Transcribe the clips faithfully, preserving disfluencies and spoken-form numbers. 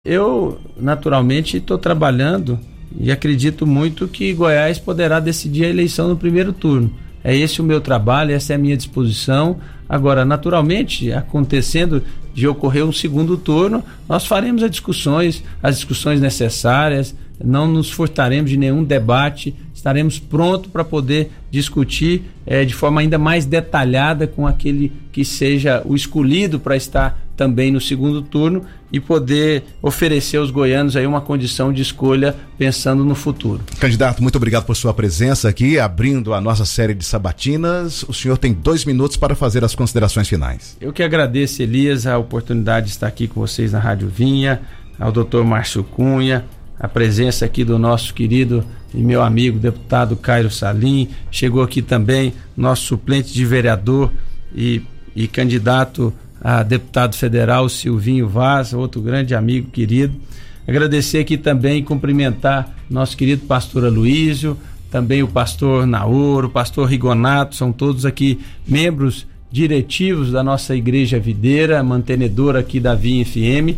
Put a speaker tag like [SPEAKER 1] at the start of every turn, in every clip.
[SPEAKER 1] Eu, naturalmente, estou trabalhando e acredito muito que Goiás poderá decidir a eleição no primeiro turno. É esse o meu trabalho, essa é a minha disposição. Agora, naturalmente, acontecendo de ocorrer um segundo turno, nós faremos as discussões, as discussões necessárias, não nos furtaremos de nenhum debate, estaremos prontos para poder discutir eh, de forma ainda mais detalhada com aquele que seja o escolhido para estar também no segundo turno e poder oferecer aos goianos aí uma condição de escolha pensando no futuro.
[SPEAKER 2] Candidato, muito obrigado por sua presença aqui, abrindo a nossa série de sabatinas. O senhor tem dois minutos para fazer as considerações finais.
[SPEAKER 1] Eu que agradeço, Elias, a oportunidade de estar aqui com vocês na Rádio Vinha, ao doutor Márcio Cunha, a presença aqui do nosso querido e meu amigo deputado Cairo Salim, chegou aqui também nosso suplente de vereador e, e candidato a deputado federal Silvinho Vaz, outro grande amigo querido. Agradecer aqui também e cumprimentar nosso querido pastor Aloísio, também o pastor Naoro, o pastor Rigonato, são todos aqui membros diretivos da nossa igreja videira, mantenedora aqui da Vinha F M,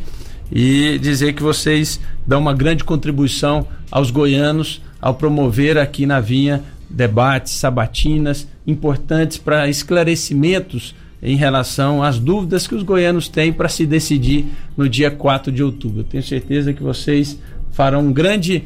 [SPEAKER 1] e dizer que vocês dão uma grande contribuição aos goianos ao promover aqui na Vinha debates, sabatinas importantes para esclarecimentos em relação às dúvidas que os goianos têm para se decidir no dia quatro de outubro. Eu tenho certeza que vocês farão um grande,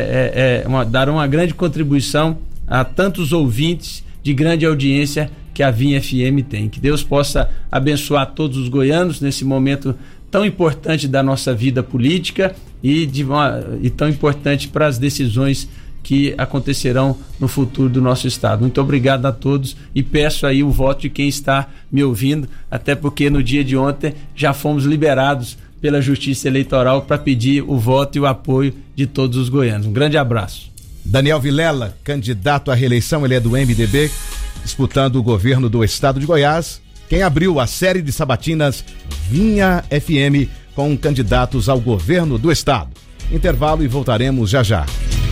[SPEAKER 1] é, é, é, uma, darão uma grande contribuição a tantos ouvintes de grande audiência que a Vinha F M tem. Que Deus possa abençoar todos os goianos nesse momento tão importante da nossa vida política e, de uma, e tão importante para as decisões que acontecerão no futuro do nosso estado. Muito obrigado a todos e peço aí o voto de quem está me ouvindo, até porque no dia de ontem já fomos liberados pela Justiça Eleitoral para pedir o voto e o apoio de todos os goianos. Um grande abraço.
[SPEAKER 2] Daniel Vilela, candidato à reeleição, ele é do M D B, disputando o governo do estado de Goiás. Quem abriu a série de sabatinas Vinha F M com candidatos ao governo do estado. Intervalo e voltaremos já já.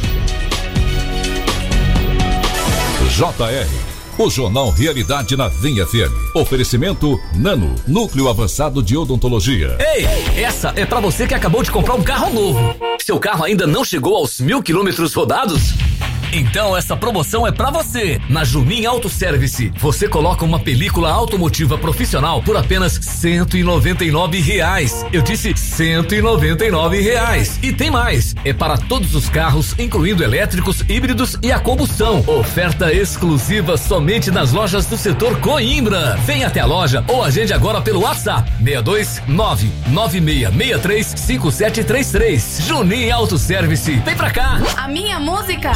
[SPEAKER 3] J R, o Jornal Realidade na Vinha F M. Oferecimento Nano, Núcleo Avançado de Odontologia.
[SPEAKER 4] Ei, essa é pra você que acabou de comprar um carro novo. Seu carro ainda não chegou aos mil quilômetros rodados? Então essa promoção é pra você. Na Junin Auto Service, você coloca uma película automotiva profissional por apenas cento e noventa e nove reais. Eu disse cento e noventa e nove reais. E tem mais, é para todos os carros, incluindo elétricos, híbridos e a combustão. Oferta exclusiva somente nas lojas do setor Coimbra. Vem até a loja ou agende agora pelo WhatsApp seis dois nove nove seis seis três cinco sete três três. Junin Auto Service, vem pra cá.
[SPEAKER 5] A minha música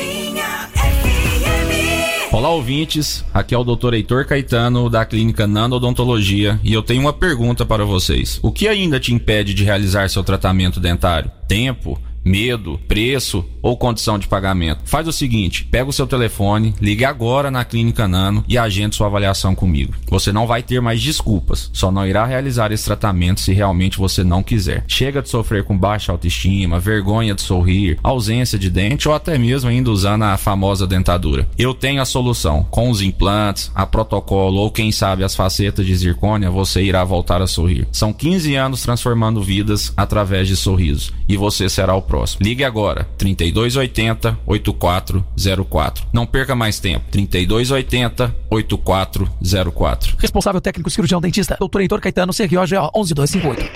[SPEAKER 6] Olá, ouvintes, aqui é o doutor Heitor Caetano da clínica Nano Odontologia e eu tenho uma pergunta para vocês. O que ainda te impede de realizar seu tratamento dentário? Tempo? Medo, preço ou condição de pagamento? Faz o seguinte, pega o seu telefone, ligue agora na Clínica Nano e agende sua avaliação comigo. Você não vai ter mais desculpas, só não irá realizar esse tratamento se realmente você não quiser. Chega de sofrer com baixa autoestima, vergonha de sorrir, ausência de dente ou até mesmo ainda usando a famosa dentadura. Eu tenho a solução. Com os implantes, a protocolo ou quem sabe as facetas de zircônia, você irá voltar a sorrir. São quinze anos transformando vidas através de sorrisos e você será o próximo. Ligue agora, trinta e dois oitenta, oitenta e quatro zero quatro. Não perca mais tempo, trinta e dois oitenta, oitenta e quatro zero quatro.
[SPEAKER 7] Responsável técnico cirurgião dentista, doutor Heitor Caetano, C R O G O um um dois cinco oito.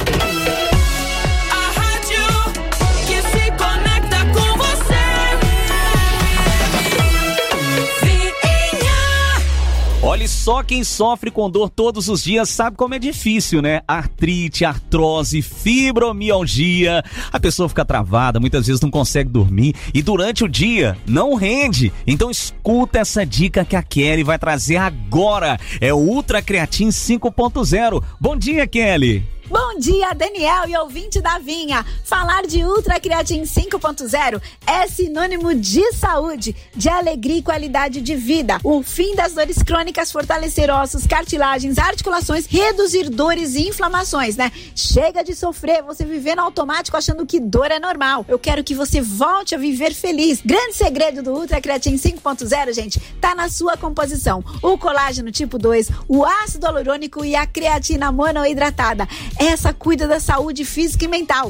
[SPEAKER 8] Olha, só quem sofre com dor todos os dias sabe como é difícil, né? Artrite, artrose, fibromialgia. A pessoa fica travada, muitas vezes não consegue dormir e durante o dia não rende. Então escuta essa dica que a Kelly vai trazer agora. É o Ultra Creatin cinco ponto zero. Bom dia, Kelly.
[SPEAKER 9] Bom dia, Daniel e ouvinte da Vinha. Falar de Ultra Creatin cinco ponto zero é sinônimo de saúde, de alegria e qualidade de vida. O fim das dores crônicas, fortalecer ossos, cartilagens, articulações, reduzir dores e inflamações, né? Chega de sofrer, você viver no automático achando que dor é normal. Eu quero que você volte a viver feliz. Grande segredo do Ultra Creatin cinco ponto zero, gente, tá na sua composição. O colágeno tipo dois, o ácido hialurônico e a creatina monoidratada. essa cuida da saúde física e mental.